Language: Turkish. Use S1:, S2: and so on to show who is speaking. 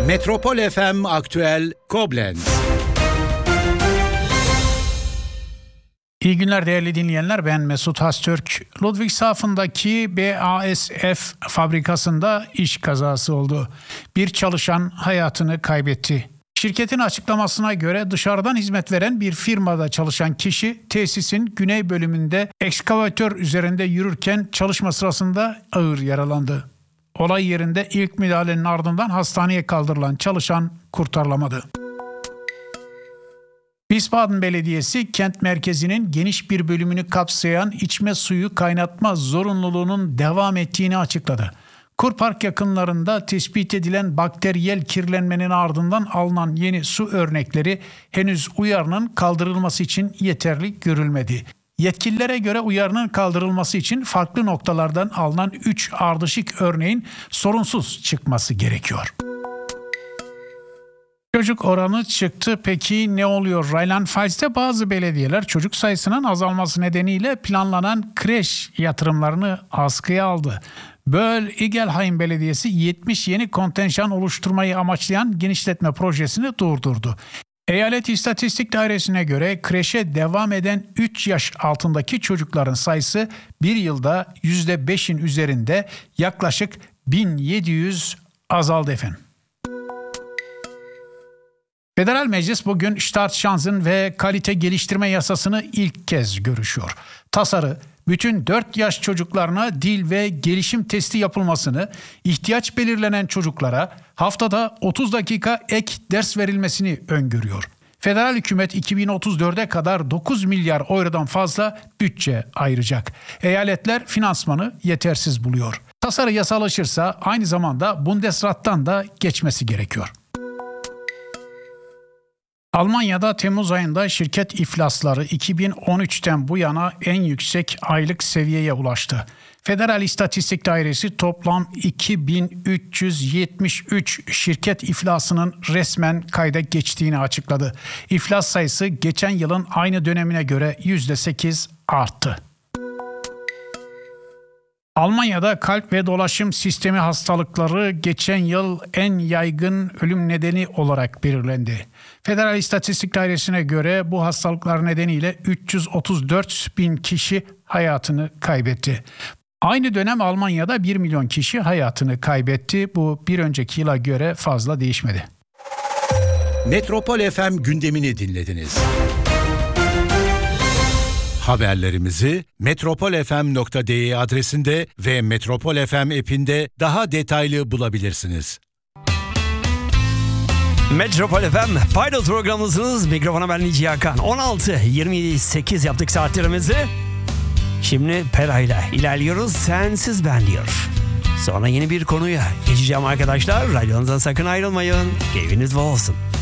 S1: Metropol FM Aktüel Koblenz.
S2: İyi günler değerli dinleyenler, ben Mesut Hastürk. Ludwigshafen'daki BASF fabrikasında iş kazası oldu. Bir çalışan hayatını kaybetti. Şirketin açıklamasına göre dışarıdan hizmet veren bir firmada çalışan kişi tesisin güney bölümünde ekskavatör üzerinde yürürken çalışma sırasında ağır yaralandı. Olay yerinde ilk müdahalenin ardından hastaneye kaldırılan çalışan kurtarılamadı. Wiesbaden Belediyesi kent merkezinin geniş bir bölümünü kapsayan içme suyu kaynatma zorunluluğunun devam ettiğini açıkladı. Kurpark yakınlarında tespit edilen bakteriyel kirlenmenin ardından alınan yeni su örnekleri henüz uyarının kaldırılması için yeterli görülmedi. Yetkililere göre uyarının kaldırılması için farklı noktalardan alınan 3 ardışık örneğin sorunsuz çıkması gerekiyor. Çocuk oranı çıktı. Peki ne oluyor? Rheinland-Pfalz'te bazı belediyeler çocuk sayısının azalması nedeniyle planlanan kreş yatırımlarını askıya aldı. Böll-Igelheim Belediyesi 70 yeni kontenjan oluşturmayı amaçlayan genişletme projesini durdurdu. Eyalet İstatistik Dairesi'ne göre kreşe devam eden 3 yaş altındaki çocukların sayısı bir yılda %5'in üzerinde yaklaşık 1700 azaldı efendim. Federal Meclis bugün Startchancen ve kalite geliştirme yasasını ilk kez görüşüyor. Tasarı, bütün 4 yaş çocuklarına dil ve gelişim testi yapılmasını, ihtiyaç belirlenen çocuklara haftada 30 dakika ek ders verilmesini öngörüyor. Federal hükümet 2034'e kadar 9 milyar eurodan fazla bütçe ayıracak. Eyaletler finansmanı yetersiz buluyor. Tasarı yasalaşırsa aynı zamanda Bundesrat'tan da geçmesi gerekiyor. Almanya'da Temmuz ayında şirket iflasları 2013'ten bu yana en yüksek aylık seviyeye ulaştı. Federal İstatistik Dairesi toplam 2373 şirket iflasının resmen kayda geçtiğini açıkladı. İflas sayısı geçen yılın aynı dönemine göre %8 arttı. Almanya'da kalp ve dolaşım sistemi hastalıkları geçen yıl en yaygın ölüm nedeni olarak belirlendi. Federal İstatistik Dairesi'ne göre bu hastalıklar nedeniyle 334 bin kişi hayatını kaybetti. Aynı dönem Almanya'da 1 milyon kişi hayatını kaybetti. Bu bir önceki yıla göre fazla değişmedi.
S1: Metropol FM gündemini dinlediniz. Haberlerimizi metropolfm.de adresinde ve Metropol FM app'inde daha detaylı bulabilirsiniz.
S3: Metropol FM Pilot programımızınız, mikrofona ben Nici Hakan. 16:28 yaptık saatlerimizi. Şimdi Pera ile ilerliyoruz. Sensiz ben diyor. Sonra yeni bir konuya geçeceğim arkadaşlar. Radyonuzdan sakın ayrılmayın. Keyfiniz bol olsun.